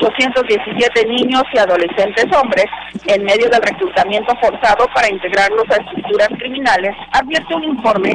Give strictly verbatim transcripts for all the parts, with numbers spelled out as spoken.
ochocientos diecisiete niños y adolescentes hombres en medio del reclutamiento forzado para integrarlos a estructuras criminales, advierte un informe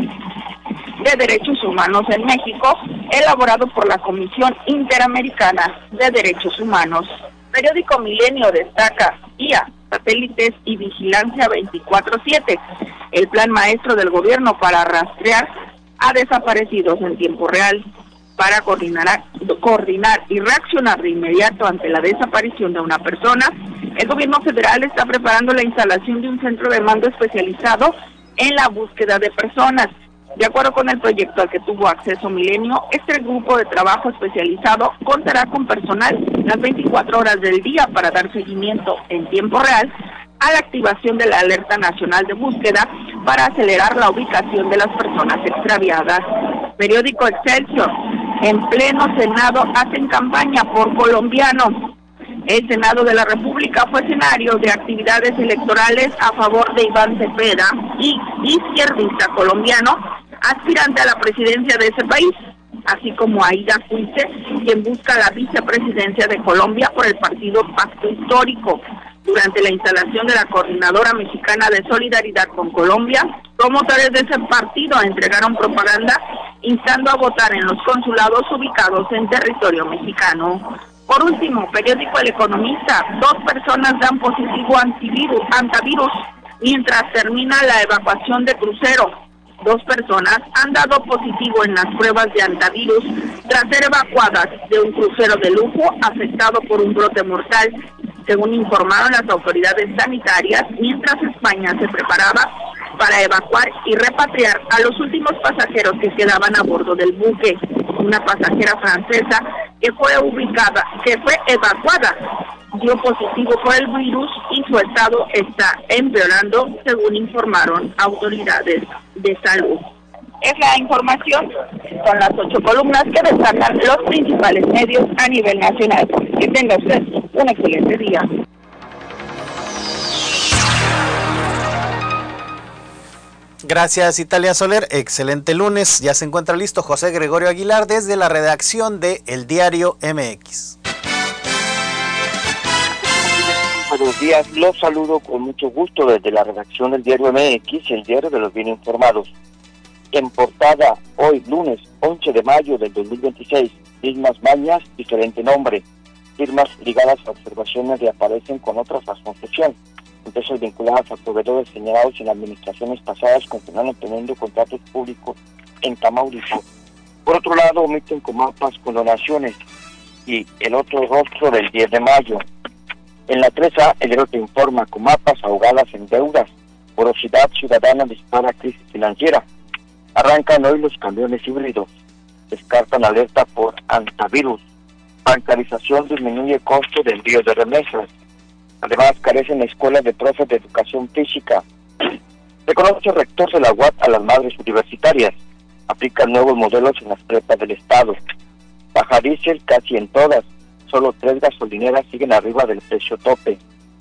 de Derechos Humanos en México, elaborado por la Comisión Interamericana de Derechos Humanos. Periódico Milenio destaca I A, satélites y vigilancia veinticuatro siete, el plan maestro del gobierno para rastrear a desaparecidos en tiempo real. Para coordinar, coordinar y reaccionar de inmediato ante la desaparición de una persona, el gobierno federal está preparando la instalación de un centro de mando especializado en la búsqueda de personas. De acuerdo con el proyecto al que tuvo acceso Milenio, este grupo de trabajo especializado contará con personal las veinticuatro horas del día para dar seguimiento en tiempo real a la activación de la alerta nacional de búsqueda para acelerar la ubicación de las personas extraviadas. Periódico Excelsior, en pleno Senado hacen campaña por colombiano. El Senado de la República fue escenario de actividades electorales a favor de Iván Cepeda y izquierdista colombiano, aspirante a la presidencia de ese país, así como Aida Cuite, quien busca la vicepresidencia de Colombia por el partido Pacto Histórico. Durante la instalación de la Coordinadora Mexicana de Solidaridad con Colombia, promotores de ese partido entregaron propaganda instando a votar en los consulados ubicados en territorio mexicano. Por último, periódico El Economista, dos personas dan positivo antivirus, antivirus mientras termina la evacuación de crucero. Dos personas han dado positivo en las pruebas de antivirus tras ser evacuadas de un crucero de lujo afectado por un brote mortal, según informaron las autoridades sanitarias, mientras España se preparaba para evacuar y repatriar a los últimos pasajeros que quedaban a bordo del buque. Una pasajera francesa que fue ubicada, que fue evacuada, dio positivo por el virus y su estado está empeorando, según informaron autoridades de salud. Es la información, son las ocho columnas que destacan los principales medios a nivel nacional. Que tenga usted un excelente día. Gracias, Italia Soler. Excelente lunes. Ya se encuentra listo José Gregorio Aguilar desde la redacción de El Diario M X. Buenos días, los saludo con mucho gusto desde la redacción del Diario M X, el diario de los bien informados. En portada, hoy lunes once de mayo del dos mil veintiséis, mismas mañas, diferente nombre. Firmas ligadas a observaciones reaparecen con otra concesión. Empresas vinculadas a proveedores señalados en administraciones pasadas continúan obteniendo contratos públicos en Tamaulipas. Por otro lado, omiten comapas con donaciones y el otro rostro del diez de mayo. En la tres A, el héroe te informa, comapas ahogadas en deudas, porosidad ciudadana dispara crisis financiera. Arrancan hoy los camiones híbridos, descartan alerta por antivirus. Bancarización disminuye costo de envío de remesas. Además, carecen escuelas de profes de educación física. Reconoce el rector de la U A T a las madres universitarias. Aplican nuevos modelos en las prepas del Estado. Baja diésel casi en todas. Solo tres gasolineras siguen arriba del precio tope.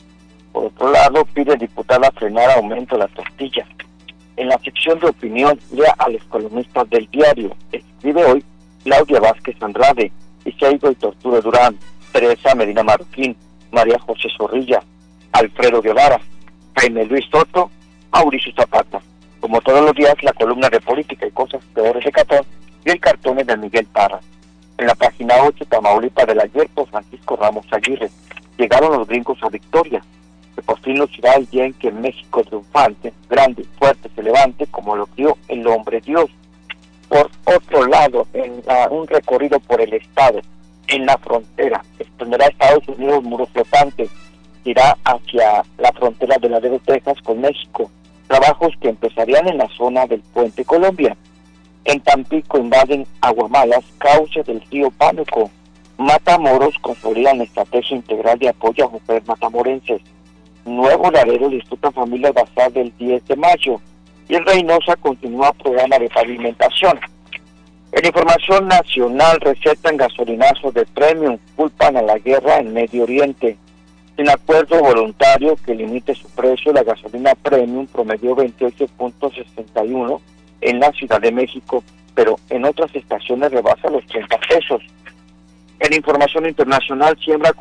Por otro lado, pide diputada frenar aumento de la tortilla. En la sección de opinión, lea a los columnistas del diario. Escribe hoy Claudia Vázquez Andrade, Iseigo y Torturo Durán, Teresa Medina Marroquín, María José Zorrilla, Alfredo Guevara, Jaime Luis Soto, Mauricio Zapata. Como todos los días, la columna de política y cosas peores de Catón y el cartón de Miguel Parra. En la página ocho, Tamaulipas del ayer, por Francisco Ramos Aguirre. Llegaron los gringos a Victoria. Que por fin nos irá el día en que México triunfante, grande, fuerte, se levante, como lo crió el hombre Dios. Por otro lado, en la, un recorrido por el estado, en la frontera, extenderá a Estados Unidos muro flotante, irá hacia la frontera de Laredo, Texas, con México. Trabajos que empezarían en la zona del Puente Colombia. En Tampico invaden aguamalas, cauces del río Pánuco. Matamoros consolidan la estrategia integral de apoyo a mujeres matamorenses. Nuevo Laredo disfruta familias basadas del diez de mayo. Y en Reynosa continúa programa de pavimentación. En información nacional, recetan gasolinazos de premium, culpan a la guerra en Medio Oriente. Sin acuerdo voluntario que limite su precio, la gasolina premium promedió veintiocho punto sesenta y uno en la Ciudad de México, pero en otras estaciones rebasa los treinta pesos. En información internacional, siembra